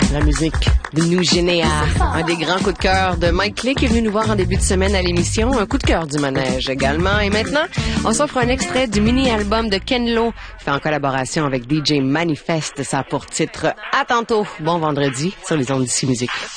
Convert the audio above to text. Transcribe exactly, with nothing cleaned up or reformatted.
La musique de Nous Généa, un des grands coups de cœur de Mike Clay qui est venu nous voir en début de semaine à l'émission, un coup de cœur du manège également. Et maintenant, on s'offre un extrait du mini-album de Ken Lo, fait en collaboration avec D J Manifest. Ça a pour titre « À tantôt ». Bon vendredi sur les ondes d'ici musique.